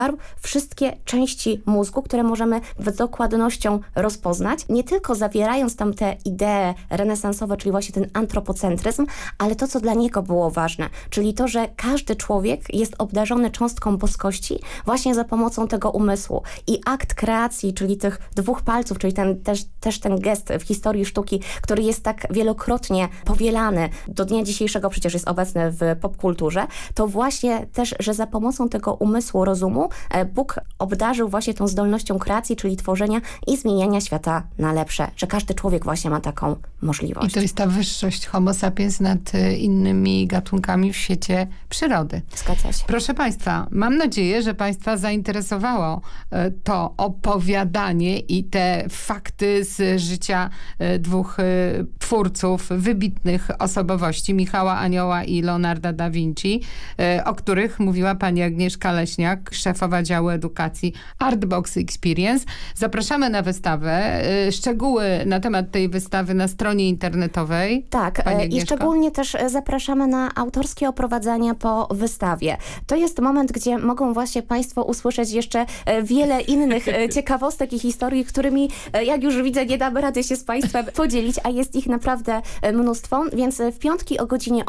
wszystkie części mózgu, które możemy z dokładnością rozpoznać, nie tylko zawierając tam te idee renesansowe, czyli właśnie ten antropocentryzm, ale to, co dla niego było ważne, czyli to, że każdy człowiek jest obdarzony cząstką boskości właśnie za pomocą tego umysłu. I akt kreacji, czyli tych 2 palców, czyli też ten gest w historii sztuki, który jest tak wielokrotnie powielany, do dnia dzisiejszego przecież jest obecny w popkulturze, to właśnie też, że za pomocą tego umysłu, rozumu Bóg obdarzył właśnie tą zdolnością kreacji, czyli tworzenia i zmieniania świata na lepsze, że każdy człowiek właśnie ma taką możliwość. I to jest ta wyższość homo sapiens nad innymi gatunkami w świecie przyrody. Zgadza się. Proszę Państwa, mam nadzieję, że Państwa zainteresowało to opowiadanie i te fakty z życia 2 twórców, wybitnych osobowości, Michała Anioła i Leonarda da Vinci, o których mówiła pani Agnieszka Leśniak, szefowa działu edukacji Artbox Experience. Zapraszamy na wystawę. Szczegóły na temat tej wystawy na stronie internetowej. Tak, i szczególnie też zapraszamy na autorskie oprowadzania po wystawie. To jest moment, gdzie mogą właśnie Państwo usłyszeć jeszcze wiele innych ciekawostek i historii, którymi, jak już widzę, nie damy rady się z Państwem podzielić, a jest ich naprawdę mnóstwo, więc w piątki o godzinie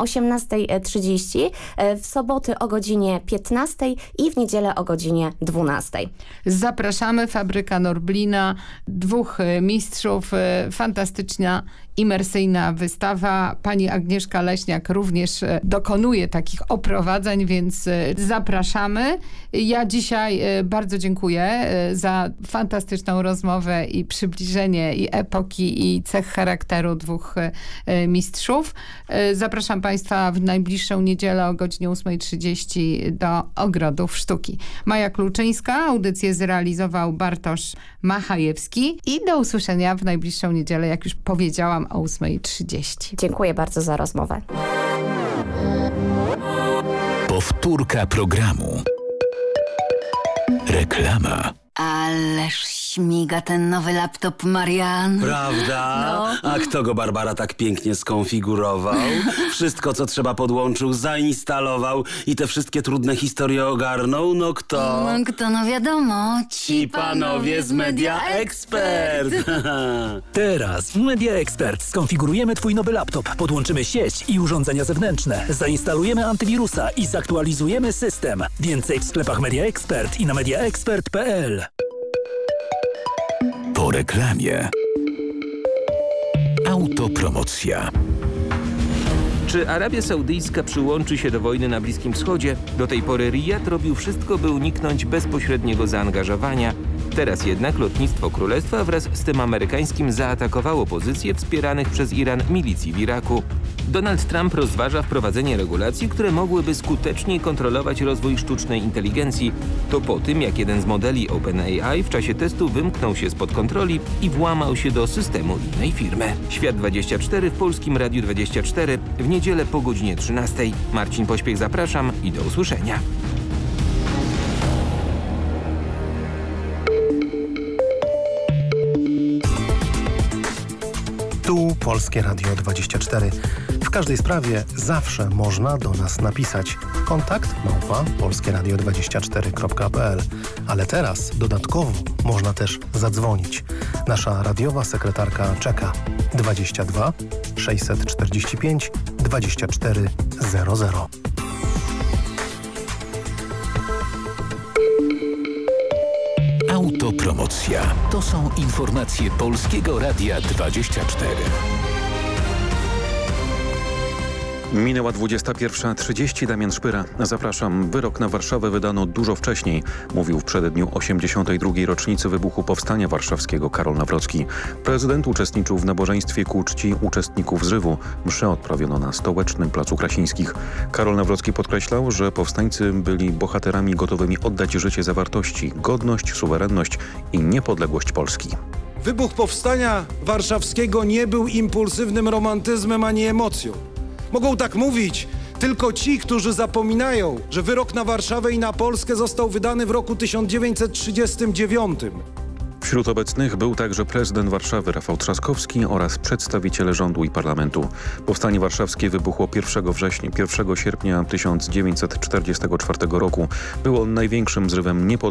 18:30, w soboty o godzinie 15 i w niedzielę o godzinie 12. Zapraszamy. Fabryka Norblina, 2 mistrzów, fantastyczna, imersyjna wystawa. Pani Agnieszka Leśniak również dokonuje takich oprowadzań, więc zapraszamy. Ja dzisiaj bardzo dziękuję za fantastyczną rozmowę i przybliżenie i epoki, i cech charakteru 2 mistrzów. Zapraszam Państwa w najbliższą niedzielę o godzinie 8:30 do Ogrodów Sztuki. Maja Kluczyńska, audycję zrealizował Bartosz Machajewski i do usłyszenia w najbliższą niedzielę, jak już powiedziałam, o 8:30. Dziękuję bardzo za rozmowę. Powtórka programu. Reklama. Ależ śmiga ten nowy laptop, Marian. Prawda? No. A kto go, Barbara, tak pięknie skonfigurował? Wszystko, co trzeba, podłączył, zainstalował i te wszystkie trudne historie ogarnął? No kto? No wiadomo. Ci panowie z Media Expert. Teraz w Media Expert skonfigurujemy Twój nowy laptop, podłączymy sieć i urządzenia zewnętrzne, zainstalujemy antywirusa i zaktualizujemy system. Więcej w sklepach Media Expert i na mediaexpert.pl. Po reklamie. Autopromocja. Czy Arabia Saudyjska przyłączy się do wojny na Bliskim Wschodzie? Do tej pory Rijad robił wszystko, by uniknąć bezpośredniego zaangażowania. Teraz jednak lotnictwo królestwa wraz z tym amerykańskim zaatakowało pozycje wspieranych przez Iran milicji w Iraku. Donald Trump rozważa wprowadzenie regulacji, które mogłyby skuteczniej kontrolować rozwój sztucznej inteligencji. To po tym, jak jeden z modeli OpenAI w czasie testu wymknął się spod kontroli i włamał się do systemu innej firmy. Świat 24 w Polskim Radiu 24 w niedzielę po godzinie 13. Marcin Pośpiech, zapraszam i do usłyszenia. Tu Polskie Radio 24. W każdej sprawie zawsze można do nas napisać. Kontakt @polskieradio24.pl. Ale teraz dodatkowo można też zadzwonić. Nasza radiowa sekretarka czeka. 22 645 2400. Autopromocja. To są informacje Polskiego Radia 24. Minęła 21:30. Damian Szpyra. Zapraszam. Wyrok na Warszawę wydano dużo wcześniej, mówił w przededniu 82. rocznicy wybuchu Powstania Warszawskiego Karol Nawrocki. Prezydent uczestniczył w nabożeństwie ku czci uczestników zrywu. Mszę odprawiono na Stołecznym Placu Krasińskich. Karol Nawrocki podkreślał, że powstańcy byli bohaterami gotowymi oddać życie za wartości, godność, suwerenność i niepodległość Polski. Wybuch Powstania Warszawskiego nie był impulsywnym romantyzmem ani emocją. Mogą tak mówić tylko ci, którzy zapominają, że wyrok na Warszawę i na Polskę został wydany w roku 1939. Wśród obecnych był także prezydent Warszawy Rafał Trzaskowski oraz przedstawiciele rządu i parlamentu. Powstanie warszawskie wybuchło 1 sierpnia 1944 roku. Było on największym zrywem niepodległości